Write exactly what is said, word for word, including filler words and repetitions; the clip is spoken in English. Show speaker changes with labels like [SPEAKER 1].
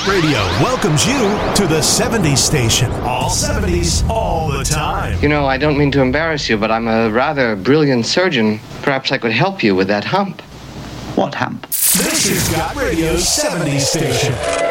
[SPEAKER 1] Got Radio welcomes you to the seventies station. All seventies, all the time.
[SPEAKER 2] You know, I don't mean to embarrass you, but I'm a rather brilliant surgeon. Perhaps I could help you with that hump.
[SPEAKER 3] What hump?
[SPEAKER 1] This is Got Radio's seventies station.